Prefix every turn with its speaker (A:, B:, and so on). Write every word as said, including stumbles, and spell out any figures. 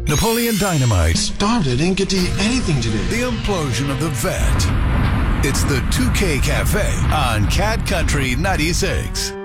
A: Napoleon Dynamite.
B: Starved. I didn't get to eat anything today.
A: The implosion of the vet. It's the two K Cafe on Cat Country ninety-six.